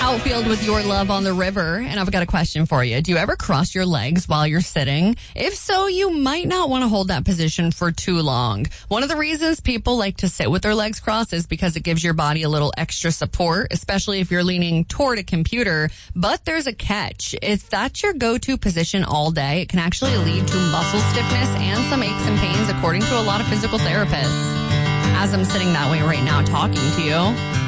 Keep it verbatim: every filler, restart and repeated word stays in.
Outfield with Your Love on the River, and I've got a question for you. Do you ever cross your legs while you're sitting? If so, you might not want to hold that position for too long. One of the reasons people like to sit with their legs crossed is because it gives your body a little extra support, especially if you're leaning toward a computer. But there's a catch. If that's your go-to position all day, it can actually lead to muscle stiffness and some aches and pains, according to a lot of physical therapists. As I'm sitting that way right now talking to you,